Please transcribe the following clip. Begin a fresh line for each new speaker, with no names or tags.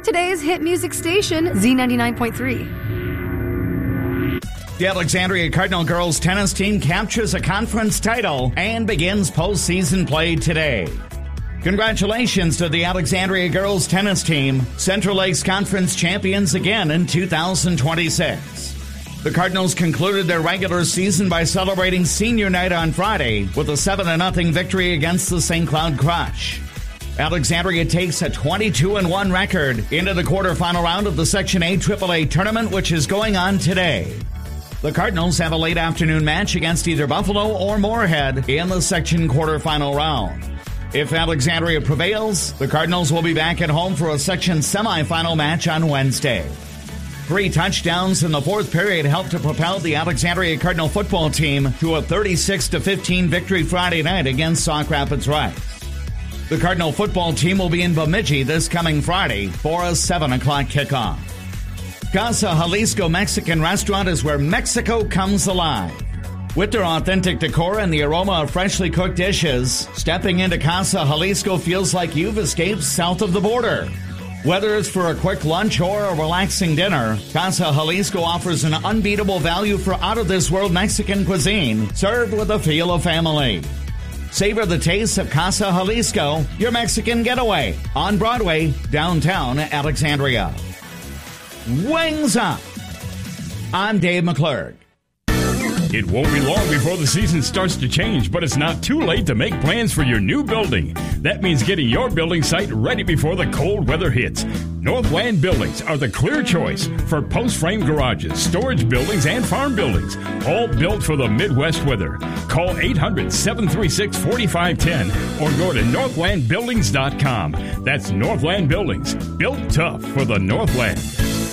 Today's hit music station, Z99.3.
The Alexandria Cardinal girls tennis team captures a conference title and begins postseason play today. Congratulations to the Alexandria girls tennis team, Central Lakes Conference champions again in 2026. The Cardinals concluded their regular season by celebrating senior night on Friday with a 7-0 victory against the St. Cloud Crush. Alexandria takes a 22-1 record into the quarterfinal round of the Section A AAA tournament, which is going on today. The Cardinals have a late afternoon match against either Buffalo or Moorhead in the section quarterfinal round. If Alexandria prevails, the Cardinals will be back at home for a section semifinal match on Wednesday. 3 touchdowns in the fourth period helped to propel the Alexandria Cardinal football team to a 36-15 victory Friday night against Sauk Rapids Rice. The Cardinal football team will be in Bemidji this coming Friday for a 7 o'clock kickoff. Casa Jalisco Mexican Restaurant is where Mexico comes alive. With their authentic decor and the aroma of freshly cooked dishes, stepping into Casa Jalisco feels like you've escaped south of the border. Whether it's for a quick lunch or a relaxing dinner, Casa Jalisco offers an unbeatable value for out-of-this-world Mexican cuisine, served with a feel of family. Savor the taste of Casa Jalisco, your Mexican getaway, on Broadway, downtown Alexandria. Wings up! I'm Dave McClurg.
It won't be long before the season starts to change, but it's not too late to make plans for your new building. That means getting your building site ready before the cold weather hits. Northland Buildings are the clear choice for post-frame garages, storage buildings, and farm buildings, all built for the Midwest weather. Call 800-736-4510 or go to northlandbuildings.com. That's Northland Buildings, built tough for the Northland.